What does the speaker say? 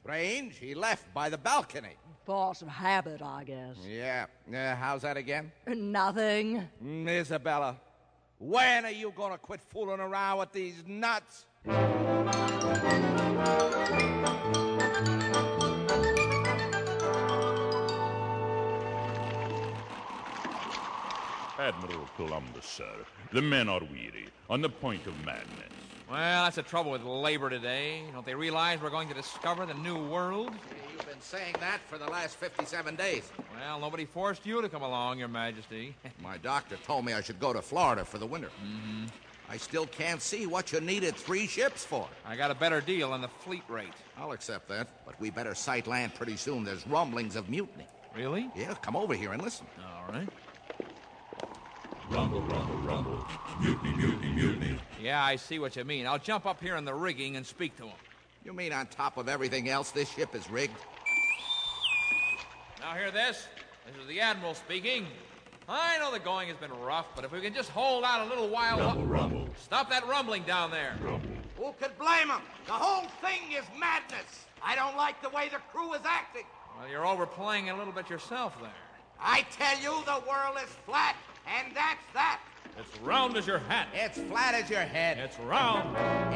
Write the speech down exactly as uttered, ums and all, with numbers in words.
Strange, he left by the balcony. Force of habit, I guess. Yeah. Uh, how's that again? Nothing. Mm, Isabella, when are you going to quit fooling around with these nuts? Admiral Columbus, sir. The men are weary, on the point of madness. Well, that's the trouble with labor today. Don't they realize we're going to discover the new world? You've been saying that for the last fifty-seven days. Well, nobody forced you to come along, Your Majesty. My doctor told me I should go to Florida for the winter. Mm-hmm. I still can't see what you needed three ships for. I got a better deal on the fleet rate. I'll accept that, but we better sight land pretty soon. There's rumblings of mutiny. Really? Yeah, come over here and listen. All right. Rumble, rumble, rumble. Mutiny, mutiny, mutiny. Yeah, I see what you mean. I'll jump up here in the rigging and speak to him. You mean on top of everything else, this ship is rigged? Now hear this. This is the Admiral speaking. I know the going has been rough, but if we can just hold out a little while... Rumble, rumble. Stop that rumbling down there. Rumble. Who could blame him? The whole thing is madness. I don't like the way the crew is acting. Well, you're overplaying it a little bit yourself there. I tell you, the world is flat, and that's that. It's round as your hat. It's flat as your head. It's round.